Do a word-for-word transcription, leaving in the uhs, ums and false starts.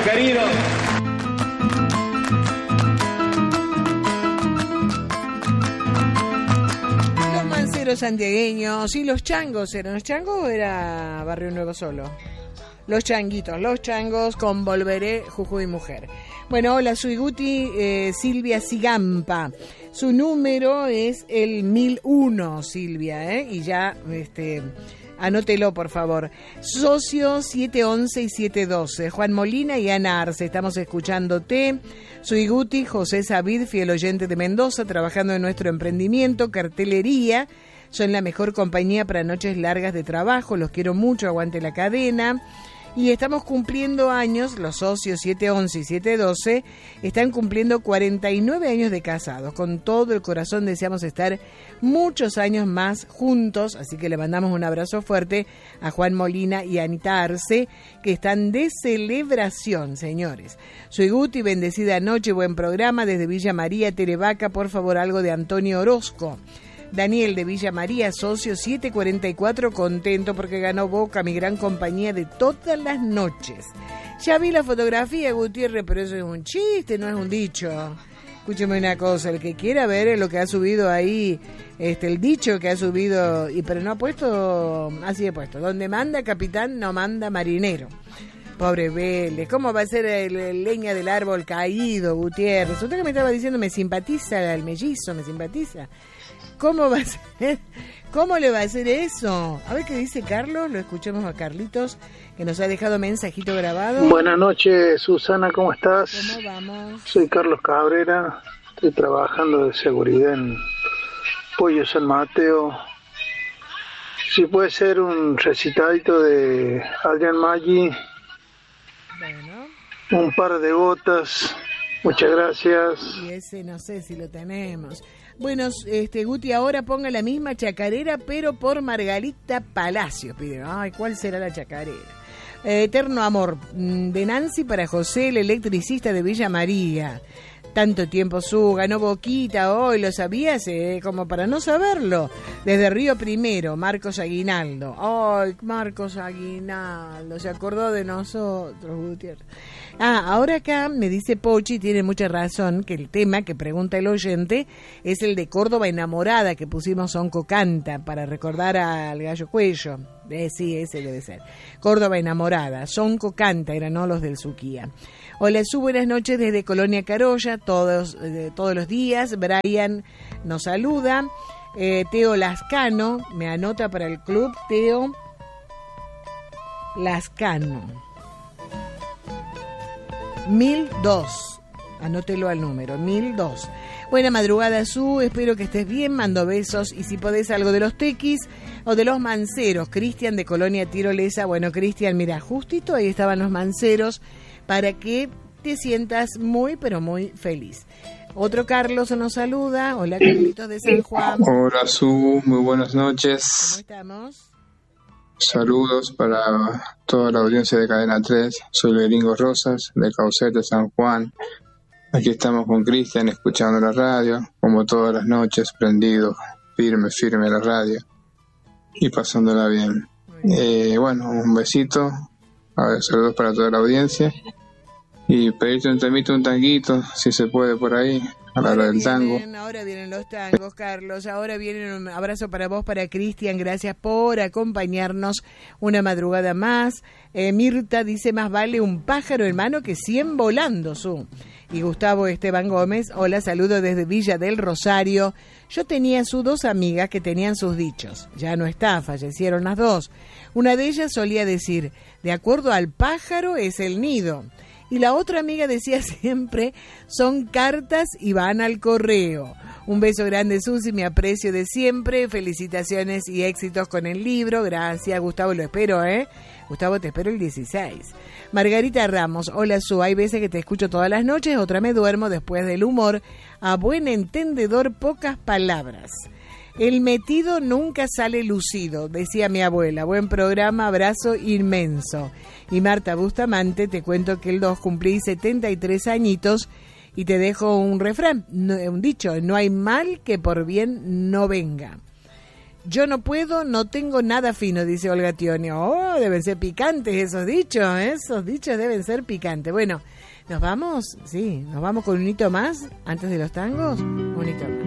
querido. Los manceros santiagueños y los changos, ¿eran los changos o era Barrio Nuevo solo? Los changuitos, los changos con Volveré, Jujuy Mujer. Bueno, hola, soy Guti, eh, Silvia Sigampa. Su número es el mil uno, Silvia, ¿eh? Y ya, este, anótelo, por favor. Socio siete once y siete doce, Juan Molina y Ana Arce, estamos escuchándote. Soy Guti, José Sabid, fiel oyente de Mendoza, trabajando en nuestro emprendimiento, cartelería. Son la mejor compañía para noches largas de trabajo, los quiero mucho, aguante la cadena. Y estamos cumpliendo años, los socios siete once y siete doce están cumpliendo cuarenta y nueve años de casados. Con todo el corazón deseamos estar muchos años más juntos, así que le mandamos un abrazo fuerte a Juan Molina y a Anita Arce, que están de celebración, señores. Soy Guti, bendecida noche, buen programa desde Villa María, Terevaca, por favor algo de Antonio Orozco. Daniel de Villa María, socio siete cuarenta y cuatro, contento porque ganó Boca, mi gran compañía de todas las noches. Ya vi la fotografía, Gutiérrez, pero eso es un chiste, no es un dicho. Escúcheme una cosa, el que quiera ver lo que ha subido ahí, este, el dicho que ha subido, y pero no ha puesto, así he puesto, donde manda capitán no manda marinero. Pobre Vélez, ¿cómo va a ser el, el leña del árbol caído, Gutiérrez? Usted que me estaba diciendo, me simpatiza el mellizo, me simpatiza. ¿Cómo va a ser? ¿Cómo le va a hacer eso? A ver qué dice Carlos, lo escuchemos a Carlitos, que nos ha dejado mensajito grabado. Buenas noches, Susana, ¿cómo estás? ¿Cómo vamos? Soy Carlos Cabrera, estoy trabajando de seguridad en Pollo San Mateo. Si puede ser un recitadito de Adrián Maggi, bueno, un par de gotas, muchas gracias. Y ese no sé si lo tenemos. Bueno, este Guti, ahora ponga la misma chacarera, pero por Margarita Palacios, pide. Ay, ¿cuál será la chacarera? Eh, Eterno Amor, de Nancy para José, el electricista de Villa María. Tanto tiempo su, ganó Boquita hoy, ¿lo sabías? Eh, como para no saberlo. Desde Río Primero, Marcos Aguinaldo. Ay, Marcos Aguinaldo, se acordó de nosotros, Gutiérrez. Ah, ahora acá me dice Pochi, tiene mucha razón, que el tema que pregunta el oyente es el de Córdoba Enamorada, que pusimos Onco Canta para recordar al Gallo Cuello. Eh, sí, ese debe ser. Córdoba Enamorada, Sonco Canta, eran no los del Suquía. Hola, su buenas noches desde Colonia Carolla, todos, eh, todos los días. Brian nos saluda. Eh, Teo Lascano, me anota para el club, Teo Lascano. mil dos, anótelo al número, mil dos. Buena madrugada, Su, espero que estés bien, mando besos, y si podés algo de los tequis o de los manceros. Cristian de Colonia Tirolesa. Bueno, Cristian, mira, justito ahí estaban los manceros para que te sientas muy, pero muy feliz. Otro Carlos nos saluda. Hola, Carlitos de San Juan. Hola, Su, muy buenas noches. ¿Cómo estamos? Saludos para toda la audiencia de Cadena tres. Soy Beringo Rosas, de Caucete, San Juan. Aquí estamos con Cristian escuchando la radio, como todas las noches, prendido, firme, firme la radio y pasándola bien. Eh, bueno, un besito, a ver, saludos para toda la audiencia y pedirte un temito, un tanguito, si se puede por ahí, a la hora del tango. Ahora vienen los tangos, Carlos, ahora vienen un abrazo para vos, para Cristian, gracias por acompañarnos una madrugada más. Eh, Mirta dice, más vale un pájaro en mano que cien volando, Su. Y Gustavo Esteban Gómez, hola, saludo desde Villa del Rosario. Yo tenía sus dos amigas que tenían sus dichos, ya no está, fallecieron las dos. Una de ellas solía decir, de acuerdo al pájaro es el nido. Y la otra amiga decía siempre, son cartas y van al correo. Un beso grande, Susi, me aprecio de siempre, felicitaciones y éxitos con el libro. Gracias, Gustavo, lo espero, ¿eh? Gustavo, te espero el dieciséis. Margarita Ramos, hola, Su, hay veces que te escucho todas las noches, otra me duermo después del humor. A buen entendedor, pocas palabras. El metido nunca sale lucido, decía mi abuela. Buen programa, abrazo inmenso. Y Marta Bustamante, te cuento que el dos cumplí setenta y tres añitos y te dejo un refrán, un dicho, no hay mal que por bien no venga. Yo no puedo, no tengo nada fino, dice Olga Tionio. Oh, deben ser picantes esos dichos, ¿eh? Esos dichos deben ser picantes. Bueno, ¿nos vamos? Sí, ¿nos vamos con un hito más antes de los tangos? Un hito más.